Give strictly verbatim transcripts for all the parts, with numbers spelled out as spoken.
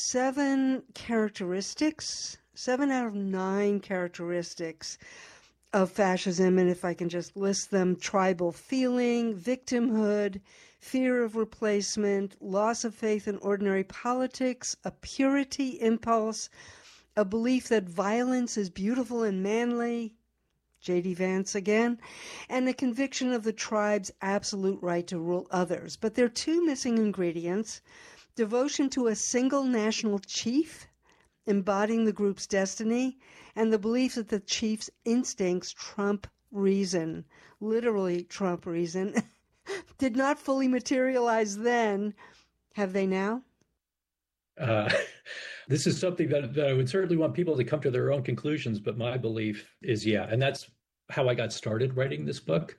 seven characteristics, seven out of nine characteristics of fascism, and if I can just list them: tribal feeling, victimhood, fear of replacement, loss of faith in ordinary politics, a purity impulse, a belief that violence is beautiful and manly, J D. Vance again, and the conviction of the tribe's absolute right to rule others. But there are two missing ingredients: devotion to a single national chief, embodying the group's destiny, and the belief that the chief's instincts trump reason, literally trump reason, did not fully materialize then. Have they now? Uh, this is something that, that I would certainly want people to come to their own conclusions, but my belief is, yeah. And that's how I got started writing this book.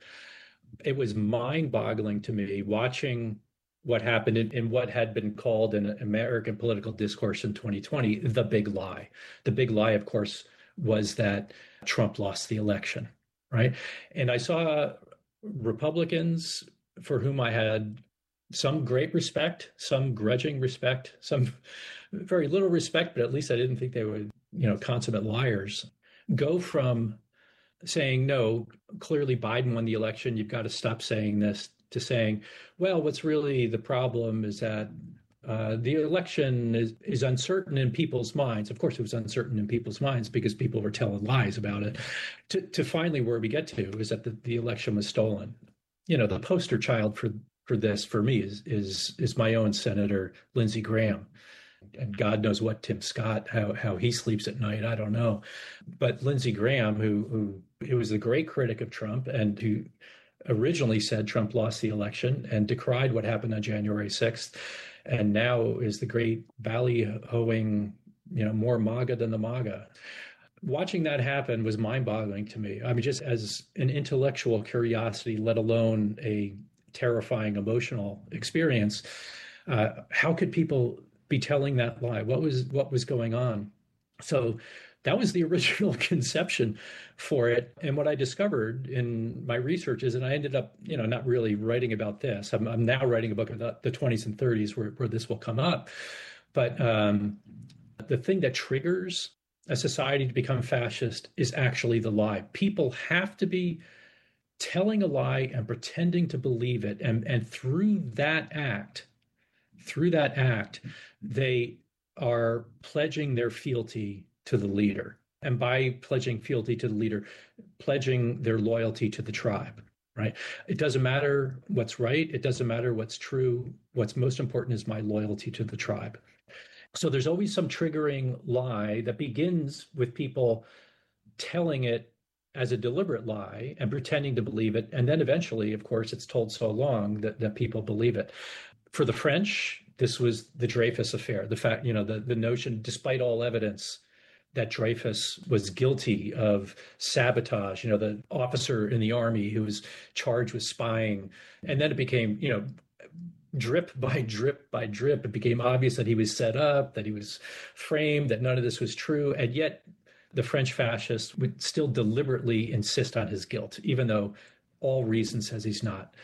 It was mind-boggling to me watching what happened in, in what had been called in American political discourse in twenty twenty, the big lie. The big lie, of course, was that Trump lost the election, right? And I saw Republicans for whom I had some great respect, some grudging respect, some very little respect, but at least I didn't think they were, you know, consummate liars, go from saying, no, clearly Biden won the election, you've got to stop saying this, to saying, well, what's really the problem is that uh, the election is, is uncertain in people's minds. Of course, it was uncertain in people's minds because people were telling lies about it. To, to finally where we get to is that the, the election was stolen. You know, the poster child for for this, for me, is is is my own Senator Lindsey Graham. And God knows what Tim Scott, how how he sleeps at night, I don't know. But Lindsey Graham, who who, who was a great critic of Trump and who originally said Trump lost the election and decried what happened on January sixth, and now is the great ballyhoing, you know, more MAGA than the MAGA. Watching that happen was mind-boggling to me. I mean, just as an intellectual curiosity, let alone a terrifying emotional experience, uh, how could people be telling that lie? What was what was going on? So that was the original conception for it. And what I discovered in my research is, and I ended up, you know, not really writing about this. I'm, I'm now writing a book about the twenties and thirties where, where this will come up. But um, the thing that triggers a society to become fascist is actually the lie. People have to be telling a lie and pretending to believe it. And, and through that act, through that act, they are pledging their fealty to the leader. And by pledging fealty to the leader, pledging their loyalty to the tribe, right? It doesn't matter what's right. It doesn't matter what's true. What's most important is my loyalty to the tribe. So there's always some triggering lie that begins with people telling it as a deliberate lie and pretending to believe it. And then eventually, of course, it's told so long that, that people believe it. For the French, this was the Dreyfus affair. The fact, you know, the, the notion, despite all evidence, that Dreyfus was guilty of sabotage, you know, the officer in the army who was charged with spying. And then it became, you know, drip by drip by drip, it became obvious that he was set up, that he was framed, that none of this was true. And yet the French fascists would still deliberately insist on his guilt, even though all reason says he's not.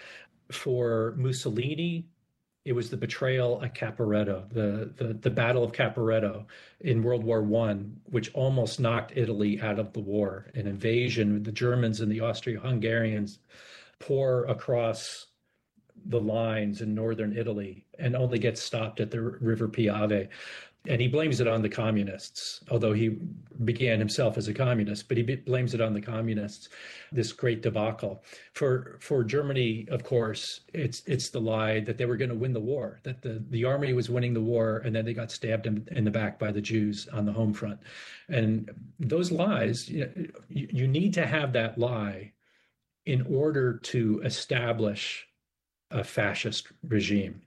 For Mussolini, it was the betrayal at Caporetto, the, the, the Battle of Caporetto in World War One, which almost knocked Italy out of the war. An invasion, the Germans and the Austro-Hungarians pour across the lines in northern Italy and only get stopped at the River Piave. And he blames it on the communists, although he began himself as a communist, but he blames it on the communists, this great debacle. For for Germany, of course, it's it's the lie that they were going to win the war, that the, the army was winning the war, and then they got stabbed in, in the back by the Jews on the home front. And those lies, you know, you, you need to have that lie in order to establish a fascist regime.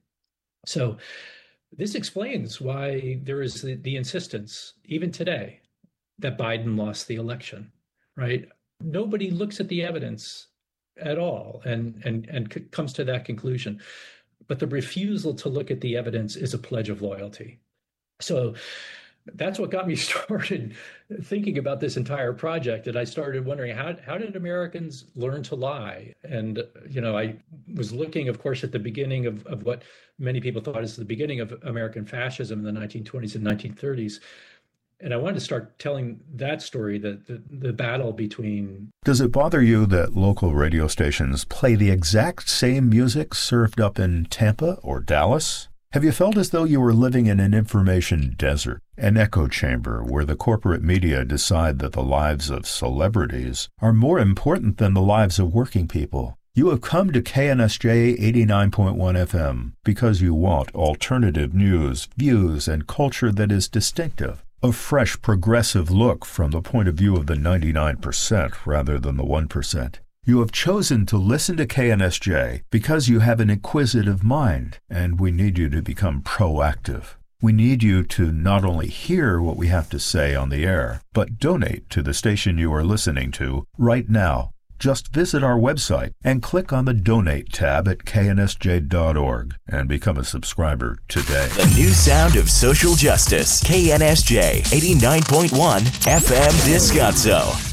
So this explains why there is the, the insistence, even today, that Biden lost the election, right? Nobody looks at the evidence at all and, and, and c- comes to that conclusion. But the refusal to look at the evidence is a pledge of loyalty. So that's what got me started thinking about this entire project. And I started wondering, how, how did Americans learn to lie? And, you know, I was looking, of course, at the beginning of, of what many people thought is the beginning of American fascism in the nineteen twenties and nineteen thirties. And I wanted to start telling that story, the, the, the battle between... Does it bother you that local radio stations play the exact same music served up in Tampa or Dallas? Have you felt as though you were living in an information desert, an echo chamber where the corporate media decide that the lives of celebrities are more important than the lives of working people? You have come to K N S J eighty-nine point one F M because you want alternative news, views, and culture that is distinctive. A fresh, progressive look from the point of view of the ninety-nine percent rather than the one percent. You have chosen to listen to K N S J because you have an inquisitive mind, and we need you to become proactive. We need you to not only hear what we have to say on the air, but donate to the station you are listening to right now. Just visit our website and click on the Donate tab at K N S J dot org and become a subscriber today. The new sound of social justice. K N S J eighty-nine point one F M Descanso.